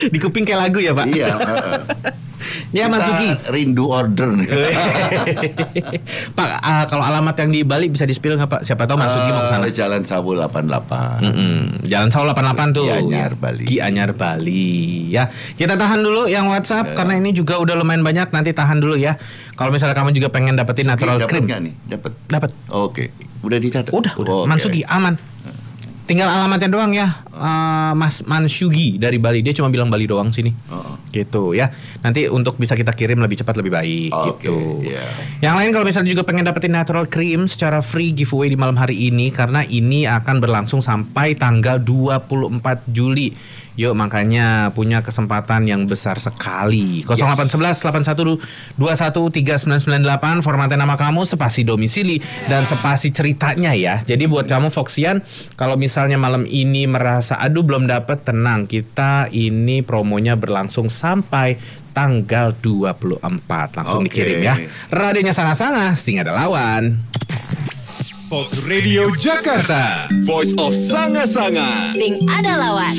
Di kuping kayak lagu ya Pak? Iya. Ya Mansuki. Rindu order nih. Pak, kalau alamat yang di Bali bisa di-spill nggak Pak? Siapa tahu Mansuki mau ke sana. Jalan Sawu 88. Jalan Sawu 88 tuh. Gianyar, Bali. Gianyar, Bali. Ya, kita tahan dulu yang WhatsApp karena ini juga udah lumayan banyak. Nanti tahan dulu ya. Kalau misalnya kamu juga pengen dapetin natural cream. Dapat nih? Dapat. Oke. Udah dicatat. Udah. Okay. Mansuki aman. Tinggal alamatnya doang ya, Mas Mansugi dari Bali. Dia cuma bilang Bali doang sini. Gitu ya. Nanti untuk bisa kita kirim lebih cepat lebih baik gitu. Yeah. Yang lain kalau misalnya juga pengen dapetin natural cream secara free giveaway di malam hari ini karena ini akan berlangsung sampai tanggal 24 Juli. Yuk makanya punya kesempatan yang besar sekali. 0811 8121 3998 formatnya nama kamu, spasi domisili dan spasi ceritanya ya. Jadi buat kamu Foxian, kalau misalnya malam ini merasa aduh belum dapet, tenang, kita ini promonya berlangsung sampai tanggal 24. Langsung dikirim ya. Radionya sangat-sangat sing ada lawan. Fox Radio Jakarta, Voice of Sanga-Sanga. Sing ada lawan.